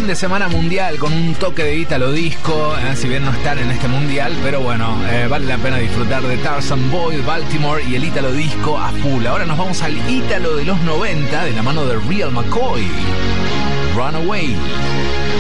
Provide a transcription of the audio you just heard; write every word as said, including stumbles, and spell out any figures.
fin de semana mundial con un toque de ítalo disco, eh, si bien no están en este mundial, pero bueno, eh, vale la pena disfrutar de Tarzan Boy, Baltimore y el ítalo disco a full. Ahora nos vamos al ítalo de los noventa de la mano de Real McCoy, Runaway.